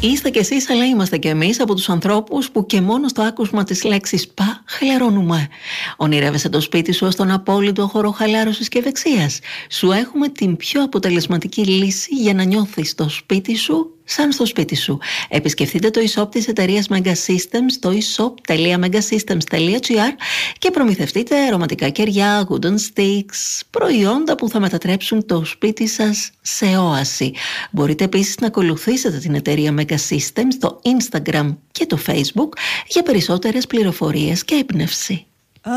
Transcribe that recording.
Είστε κι εσείς, αλλά είμαστε κι εμείς από τους ανθρώπους που και μόνο στο άκουσμα της λέξης «πα» χαλαρώνουμε. Ονειρεύεσαι το σπίτι σου ως τον απόλυτο χώρο χαλάρωσης και ευεξίας. Σου έχουμε την πιο αποτελεσματική λύση για να νιώθεις το σπίτι σου σαν στο σπίτι σου. Επισκεφτείτε το e-shop της εταιρείας Megasystems στο e-shop.megasystems.gr και προμηθευτείτε αρωματικά κεριά, wooden sticks, προϊόντα που θα μετατρέψουν το σπίτι σας σε όαση. Μπορείτε επίσης να ακολουθήσετε την εταιρεία Megasystems στο Instagram και το Facebook για περισσότερες πληροφορίες και έμπνευση.